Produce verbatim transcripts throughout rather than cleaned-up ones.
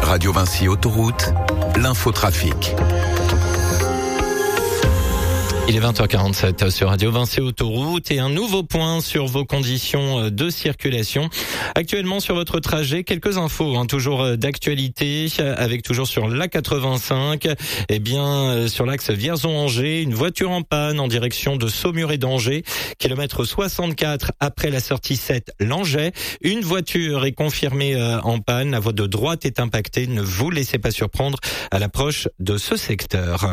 Radio Vinci Autoroute, l'infotrafic. Il est vingt heures quarante-sept sur Radio Vinci Autoroute et un nouveau point sur vos conditions de circulation. Actuellement sur votre trajet, quelques infos, hein, toujours d'actualité, avec toujours sur l'A quatre-vingt-cinq, eh bien sur l'axe Vierzon-Angers, une voiture en panne en direction de Saumur et d'Angers, kilomètre soixante-quatre après la sortie sept Langeais. Une voiture est confirmée en panne, la voie de droite est impactée, ne vous laissez pas surprendre à l'approche de ce secteur.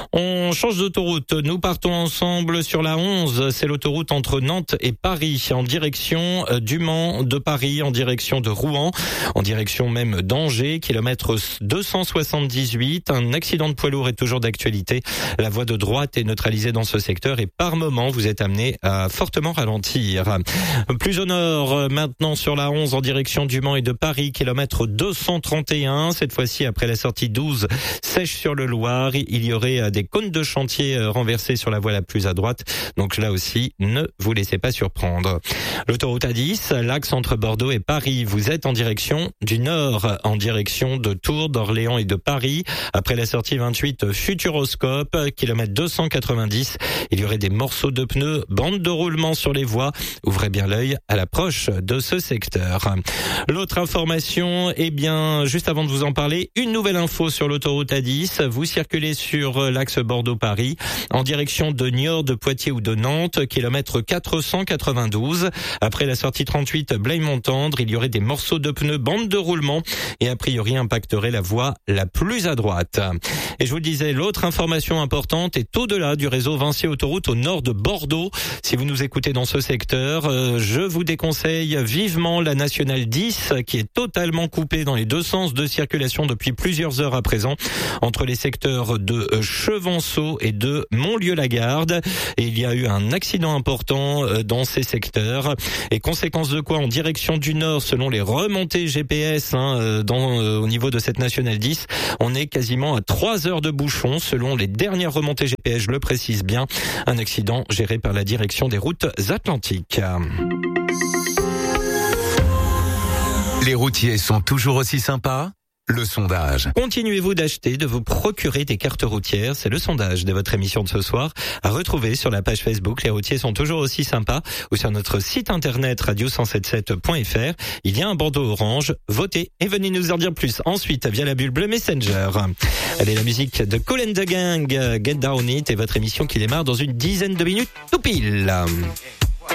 On change d'autoroute, nous Nous partons ensemble sur la onze, c'est l'autoroute entre Nantes et Paris, en direction du Mans, de Paris, en direction de Rouen, en direction même d'Angers, kilomètre deux cent soixante-dix-huit. Un accident de poids lourd est toujours d'actualité. La voie de droite est neutralisée dans ce secteur et par moment, vous êtes amené à fortement ralentir. Plus au nord, maintenant sur la onze, en direction du Mans et de Paris, kilomètre deux cent trente et un. Cette fois-ci, après la sortie douze, Sèche sur le Loir, il y aurait des cônes de chantier renversés sur la voie la plus à droite. Donc là aussi, ne vous laissez pas surprendre. L'autoroute A dix, l'axe entre Bordeaux et Paris. Vous êtes en direction du nord, en direction de Tours, d'Orléans et de Paris. Après la sortie vingt-huit Futuroscope, kilomètre deux cent quatre-vingt-dix, il y aurait des morceaux de pneus, bande de roulement sur les voies. Ouvrez bien l'œil à l'approche de ce secteur. L'autre information, eh bien, juste avant de vous en parler, une nouvelle info sur l'autoroute A dix. Vous circulez sur l'axe Bordeaux-Paris, en direction de Niort, de Poitiers ou de Nantes, kilomètre quatre cent quatre-vingt-douze. Après la sortie trente-huit Blaye-Montendre, il y aurait des morceaux de pneus, bande de roulement et a priori impacterait la voie la plus à droite. Et je vous le disais, l'autre information importante est au-delà du réseau Vinci Autoroute au nord de Bordeaux. Si vous nous écoutez dans ce secteur, euh, je vous déconseille vivement la nationale dix qui est totalement coupée dans les deux sens de circulation depuis plusieurs heures à présent entre les secteurs de Chevanceau et de Montlieu-la-Garde. Et il y a eu un accident important dans ces secteurs. Et conséquence de quoi, en direction du nord, selon les remontées G P S hein, dans, euh, au niveau de cette nationale dix, on est quasiment à trois heures de bouchon, selon les dernières remontées G P S, je le précise bien. Un accident géré par la direction des routes atlantiques. Les routiers sont toujours aussi sympas ? Le sondage. Continuez-vous d'acheter, de vous procurer des cartes routières? C'est le sondage de votre émission de ce soir, à retrouver sur la page Facebook. Les routiers sont toujours aussi sympas, ou sur notre site internet radio cent soixante-dix-sept point f r. Il y a un bandeau orange. Votez et venez nous en dire plus. Ensuite, via la bulle bleue Messenger. Allez, la musique de Kool and the Gang, Get Down It, et votre émission qui démarre dans une dizaine de minutes tout pile.